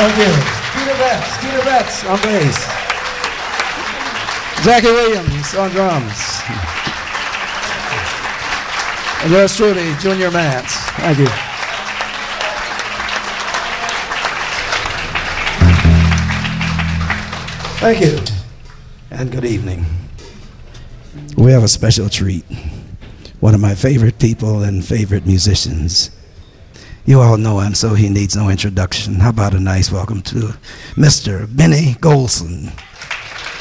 Thank you. Skeeter Betts on bass. Jackie Williams on drums. And yours truly, Junior Mance. Thank you. Thank you. And good evening. We have a special treat. One of my favorite people and favorite musicians. You all know him, so he needs no introduction. How about a nice welcome to Mr. Benny Golson.